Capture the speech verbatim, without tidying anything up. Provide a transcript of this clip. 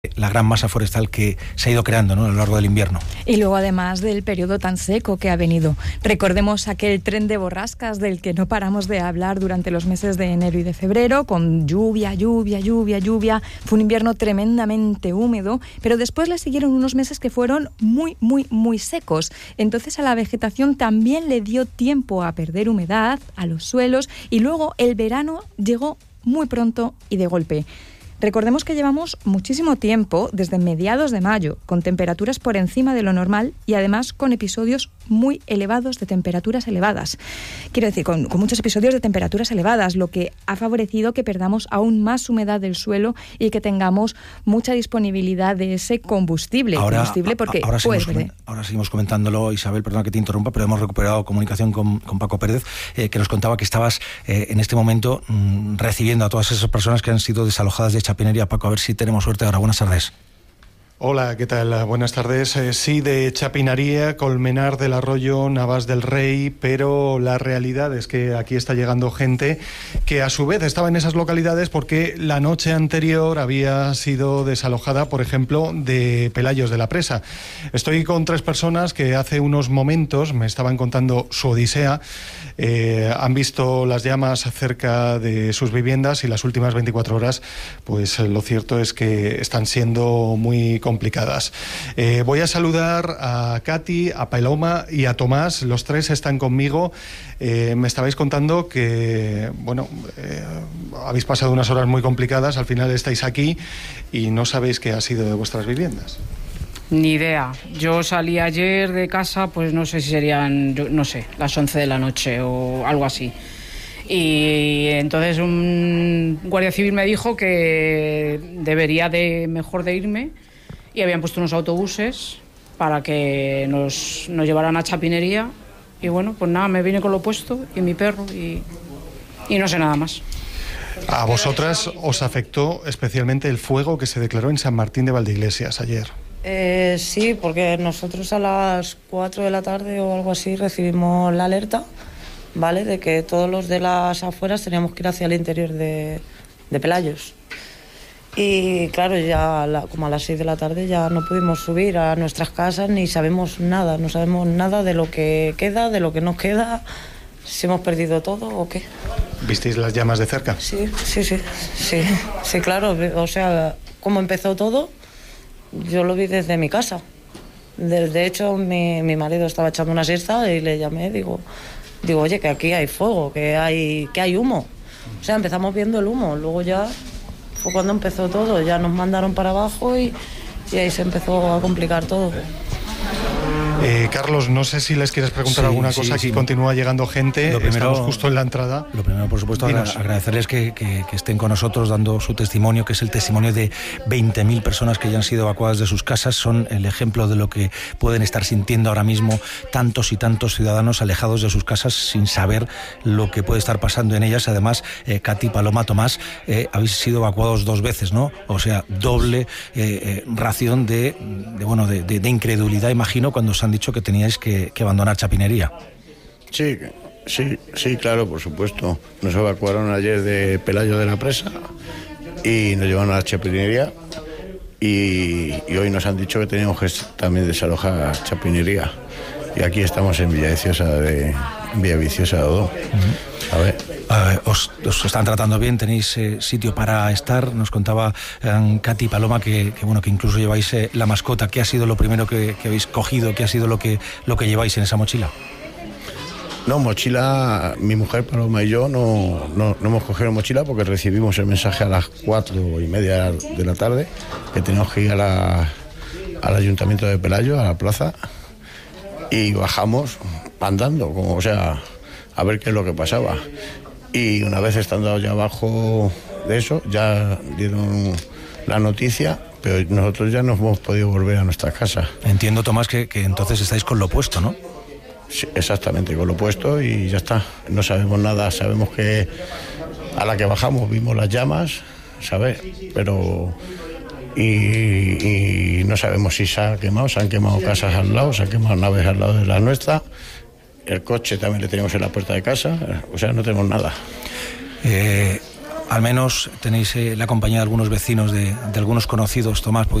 la gran masa forestal que se ha ido creando, ¿no?, a lo largo del invierno. Y luego, además del periodo tan seco que ha venido. Recordemos aquel tren de borrascas del que no paramos de hablar durante los meses de enero y de febrero, con lluvia, lluvia, lluvia, lluvia. Fue un invierno tremendamente húmedo, pero después le siguieron unos meses que fueron muy, muy, muy secos. Entonces a la vegetación también le dio tiempo a perder humedad, a los suelos, y luego el verano llegó muy pronto y de golpe. Recordemos que llevamos muchísimo tiempo, desde mediados de mayo, con temperaturas por encima de lo normal y además con episodios muy elevados de temperaturas elevadas. Quiero decir, con, con muchos episodios de temperaturas elevadas, lo que ha favorecido que perdamos aún más humedad del suelo y que tengamos mucha disponibilidad de ese combustible. Ahora, combustible porque ahora, puede seguimos, coment- ahora seguimos comentándolo, Isabel, perdona que te interrumpa, pero hemos recuperado comunicación con, con Paco Pérez, eh, que nos contaba que estabas eh, en este momento mmm, recibiendo a todas esas personas que han sido desalojadas de Chapinería. Paco, a ver si tenemos suerte ahora. Buenas tardes. Hola, ¿qué tal? Buenas tardes. Eh, sí, de Chapinaría, Colmenar del Arroyo, Navas del Rey, pero la realidad es que aquí está llegando gente que a su vez estaba en esas localidades porque la noche anterior había sido desalojada, por ejemplo, de Pelayos de la Presa. Estoy con tres personas que hace unos momentos me estaban contando su odisea. Eh, han visto las llamas cerca de sus viviendas y las últimas veinticuatro horas, pues lo cierto es que están siendo muy complicadas. Eh, voy a saludar a Katy, a Paloma y a Tomás. Los tres están conmigo. Eh, me estabais contando que, bueno, eh, habéis pasado unas horas muy complicadas. Al final estáis aquí y no sabéis qué ha sido de vuestras viviendas. Ni idea. Yo salí ayer de casa, pues no sé si serían, yo, no sé, las once de la noche o algo así. Y entonces un guardia civil me dijo que debería de mejor de irme y habían puesto unos autobuses para que nos, nos llevaran a Chapinería. Y bueno, pues nada, me vine con lo puesto y mi perro y, y no sé nada más. A vosotras os afectó especialmente el fuego que se declaró en San Martín de Valdeiglesias ayer. Eh, sí, porque nosotros a las cuatro de la tarde o algo así recibimos la alerta, ¿vale?, de que todos los de las afueras teníamos que ir hacia el interior de, de Pelayos. Y claro, ya la, como a las seis de la tarde ya no pudimos subir a nuestras casas ni sabemos nada, no sabemos nada de lo que queda, de lo que nos queda, si hemos perdido todo o qué. ¿Visteis las llamas de cerca? Sí, sí, sí, sí, sí, claro, o sea, cómo empezó todo. Yo lo vi desde mi casa. De, de hecho, mi, mi marido estaba echando una siesta y le llamé, digo, digo, oye, que aquí hay fuego, que hay, que hay humo. O sea, empezamos viendo el humo, luego ya fue cuando empezó todo, ya nos mandaron para abajo y, y ahí se empezó a complicar todo. Eh, Carlos, no sé si les quieres preguntar sí, alguna sí, cosa, aquí sí. continúa llegando gente, Lo primero, estamos justo en la entrada. Lo primero, por supuesto, Dinos. agradecerles que, que, que estén con nosotros dando su testimonio, que es el testimonio de veinte mil personas que ya han sido evacuadas de sus casas. Son el ejemplo de lo que pueden estar sintiendo ahora mismo tantos y tantos ciudadanos alejados de sus casas sin saber lo que puede estar pasando en ellas. Además, eh, Katy, Paloma, Tomás, eh, habéis sido evacuados dos veces, ¿no? O sea, doble eh, eh, ración de, de, bueno, de, de, de incredulidad, imagino, cuando os han dicho que teníais que Que, que abandonar Chapinería. Sí, sí, sí, claro, por supuesto. Nos evacuaron ayer de Pelayo de la Presa y nos llevaron a Chapinería y, y hoy nos han dicho que teníamos que también desalojar Chapinería. Y aquí estamos en Villaviciosa de Villaviciosa de Odó. Uh-huh. A ver. Uh, os, os están tratando bien, tenéis eh, sitio para estar. Nos contaba eh, Katy, Paloma que, que bueno que incluso lleváis eh, la mascota. ¿Qué ha sido lo primero que, que habéis cogido? ¿Qué ha sido lo que lo que lleváis en esa mochila? No, mochila, mi mujer Paloma y yo no, no, no hemos cogido mochila porque recibimos el mensaje a las cuatro y media de la tarde que teníamos que ir a la, al ayuntamiento de Pelayo, a la plaza, y bajamos andando, como, o sea, a ver qué es lo que pasaba. Y una vez estando ya abajo de eso, ya dieron la noticia, pero nosotros ya no hemos podido volver a nuestra casa. Entiendo, Tomás, que, que entonces estáis con lo opuesto, ¿no? Sí, exactamente, con lo opuesto y ya está. No sabemos nada, sabemos que a la que bajamos vimos las llamas, ¿sabes? Pero... Y, y no sabemos si se ha quemado, se han quemado casas al lado, se han quemado naves al lado de la nuestra. El coche también le tenemos en la puerta de casa, o sea, no tenemos nada. Eh, al menos tenéis eh, la compañía de algunos vecinos, de, de algunos conocidos, Tomás.